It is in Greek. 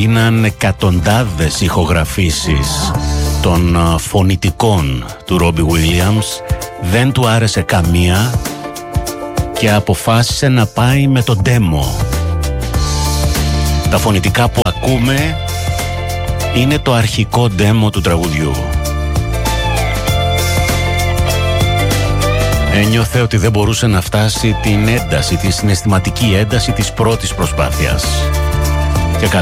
έγιναν εκατοντάδες ηχογραφήσεις των φωνητικών του Ρόμπι Βίλιαμς, δεν του άρεσε καμία και αποφάσισε να πάει με το demo. Τα φωνητικά που ακούμε είναι το αρχικό demo του τραγουδιού. Ένιωθε ότι δεν μπορούσε να φτάσει την ένταση, τη συναισθηματική ένταση της πρώτης προσπάθειας.